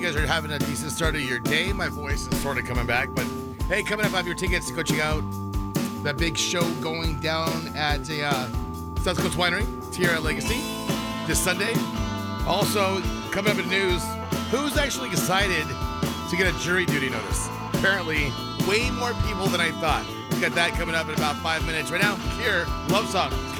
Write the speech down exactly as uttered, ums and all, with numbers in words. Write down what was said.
guys are having a decent start of your day. My voice is sort of coming back, but hey, coming up, I have your tickets to go check out that big show going down at a uh, South Coast Winery. It's here at Legacy this Sunday. Also, coming up in the news, who's actually excited to get a jury duty notice? Apparently, way more people than I thought. We got that coming up in about five minutes. Right now, here, Love Song.